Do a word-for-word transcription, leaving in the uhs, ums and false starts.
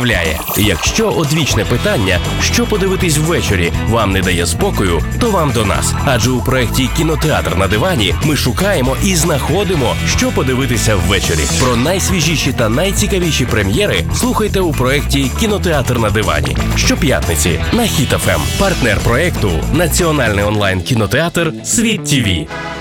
представляє. Якщо одвічне питання, що подивитись ввечері, вам не дає спокою, то вам до нас. Адже у проєкті «Кінотеатр на дивані» ми шукаємо і знаходимо, що подивитися ввечері. Про найсвіжіші та найцікавіші прем'єри слухайте у проєкті «Кінотеатр на дивані» щоп'ятниці на Хіт еф ем. Партнер проєкту – Національний онлайн-кінотеатр «Світ ТІВІ».